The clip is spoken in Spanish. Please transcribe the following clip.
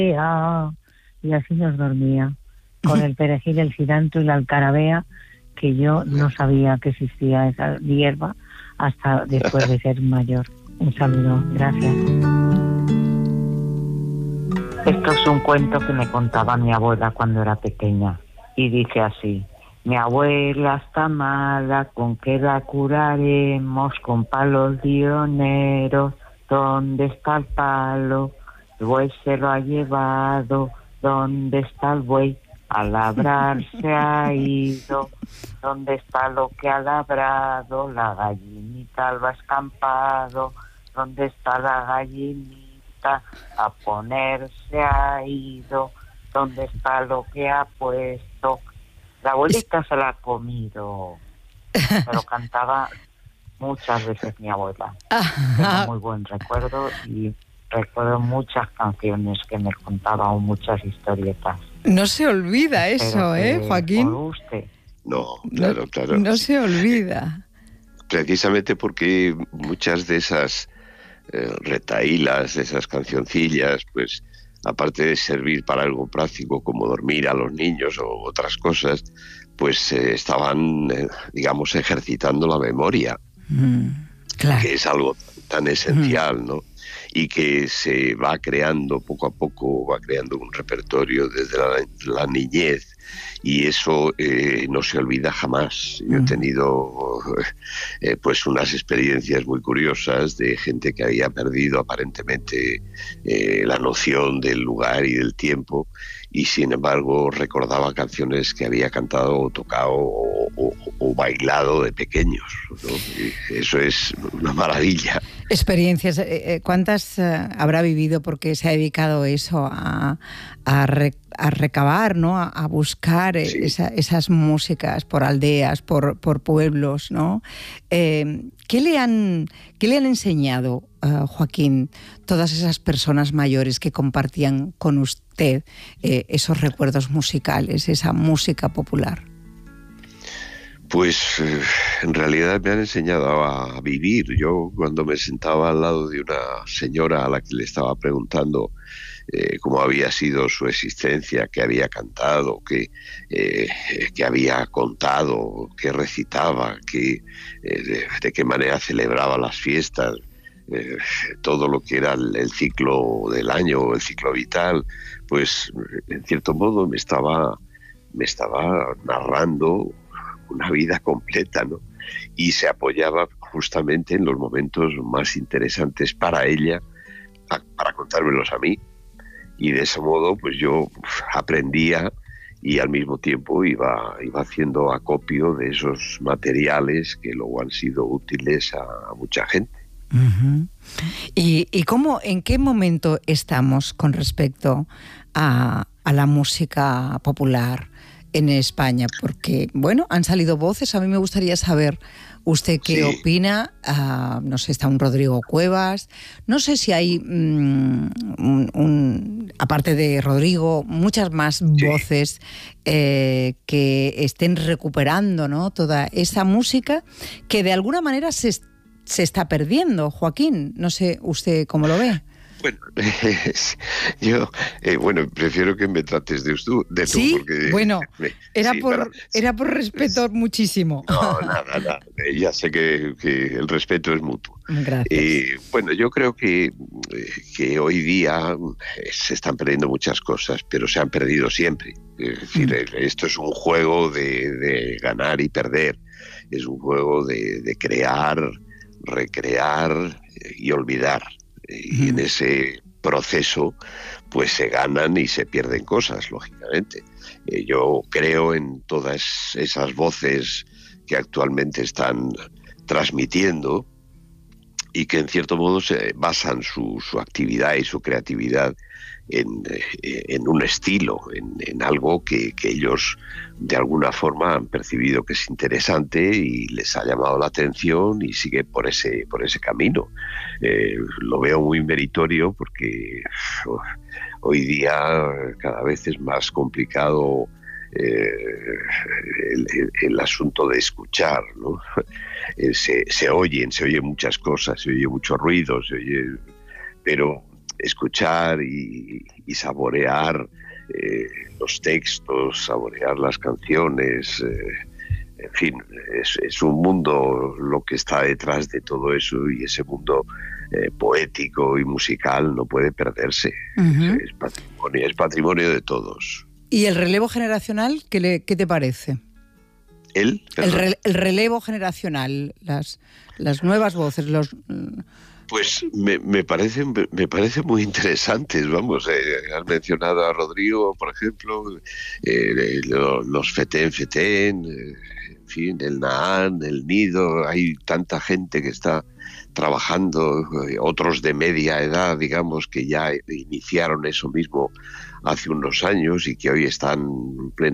y así nos dormía, con el perejil, el cilantro y la alcarabea, que yo no sabía que existía esa hierba hasta después de ser mayor. Un saludo, gracias. Esto es un cuento que me contaba mi abuela cuando era pequeña, y dice así: mi abuela está mala, ¿con qué la curaremos? Con palos dioneros. ¿Dónde está el palo? El buey se lo ha llevado. ¿Dónde está el buey? A labrar se ha ido. ¿Dónde está lo que ha labrado? La gallinita al escampado. ¿Dónde está la gallinita? A poner se ha ido. ¿Dónde está lo que ha puesto? La abuelita se la ha comido. Me lo cantaba muchas veces mi abuela. Tengo muy buen recuerdo y recuerdo muchas canciones que me contaba, o muchas historietas. No se olvida eso, Joaquín. Por usted. No, claro. No se olvida. Precisamente porque muchas de esas retahílas, de esas cancioncillas, pues aparte de servir para algo práctico como dormir a los niños o otras cosas, pues estaban, digamos, ejercitando la memoria, claro, que es algo tan esencial, ¿no? Y que se va creando poco a poco, va creando un repertorio desde la niñez, y eso no se olvida jamás. Yo he tenido pues unas experiencias muy curiosas de gente que había perdido aparentemente la noción del lugar y del tiempo, y sin embargo recordaba canciones que había cantado o tocado o bailado de pequeños, ¿no? Y eso es una maravilla. Experiencias, ¿cuántas habrá vivido? Porque se ha dedicado eso a recabar, ¿no? A buscar esas músicas por aldeas, por pueblos, ¿no? ¿Qué le han enseñado, Joaquín, todas esas personas mayores que compartían con usted esos recuerdos musicales, esa música popular? Pues en realidad me han enseñado a vivir. Yo cuando me sentaba al lado de una señora a la que le estaba preguntando cómo había sido su existencia, qué había cantado, qué había contado, qué recitaba, de qué manera celebraba las fiestas, todo lo que era el ciclo del año, el ciclo vital, pues en cierto modo me estaba narrando una vida completa, ¿no? Y se apoyaba justamente en los momentos más interesantes para ella, para contármelos a mí, y de ese modo pues yo aprendía y al mismo tiempo iba haciendo acopio de esos materiales que luego han sido útiles a mucha gente. Uh-huh. ¿Y en qué momento estamos con respecto a la música popular en España? Porque, bueno, han salido voces. A mí me gustaría saber usted qué opina. No sé, está un Rodrigo Cuevas. No sé si hay, aparte de Rodrigo, muchas más voces que estén recuperando, ¿no? Toda esa música que de alguna manera se está perdiendo. Joaquín, no sé usted cómo lo ve. Bueno, yo prefiero que me trates de tú. Sí, porque, bueno, era por respeto muchísimo. No, nada. Ya sé que el respeto es mutuo. Gracias. Bueno, yo creo que hoy día se están perdiendo muchas cosas, pero se han perdido siempre. Es decir, esto es un juego de ganar y perder. Es un juego de crear, recrear y olvidar. Y en ese proceso pues se ganan y se pierden cosas, lógicamente. Yo creo en todas esas voces que actualmente están transmitiendo y que en cierto modo se basan su actividad y su creatividad en un estilo, en algo que ellos de alguna forma han percibido que es interesante y les ha llamado la atención y sigue por ese camino. Lo veo muy meritorio porque hoy día cada vez es más complicado el asunto de escuchar, ¿no? Se oyen muchas cosas, se oye mucho ruido, pero escuchar y saborear los textos, saborear las canciones. En fin, es un mundo lo que está detrás de todo eso, y ese mundo poético y musical no puede perderse. Uh-huh. Es patrimonio de todos. ¿Y el relevo generacional, qué te parece? El relevo generacional, las nuevas voces, Pues me parece muy interesantes, vamos. Has mencionado a Rodrigo, por ejemplo, los Feten, en fin, el Nahán, el Nido. Hay tanta gente que está trabajando, otros de media edad, digamos, que ya iniciaron eso mismo hace unos años y que hoy están